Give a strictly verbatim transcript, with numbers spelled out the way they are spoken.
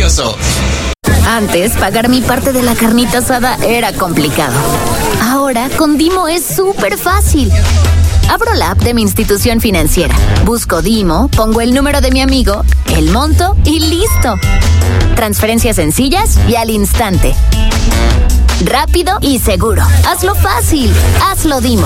delicioso. Antes, pagar mi parte de la carnita asada era complicado. Ahora, con Dimo es súper fácil. Abro la app de mi institución financiera, busco Dimo, pongo el número de mi amigo, el monto y listo. Transferencias sencillas y al instante. Rápido y seguro. Hazlo fácil. Hazlo Dimo.